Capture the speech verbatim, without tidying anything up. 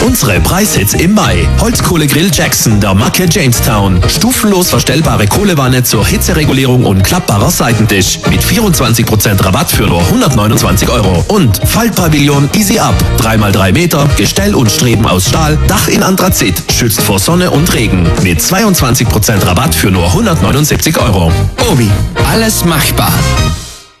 Unsere Preishits im Mai. Holzkohlegrill Jackson der Marke Jamestown. Stufenlos verstellbare Kohlewanne zur Hitzeregulierung und klappbarer Seitentisch. Mit vierundzwanzig Prozent Rabatt für nur hundertneunundzwanzig Euro. Und Faltpavillon Easy Up. drei mal drei Meter, Gestell und Streben aus Stahl, Dach in Anthrazit. Schützt vor Sonne und Regen. Mit zweiundzwanzig Prozent Rabatt für nur hundertneunundsiebzig Euro. Obi. Alles machbar.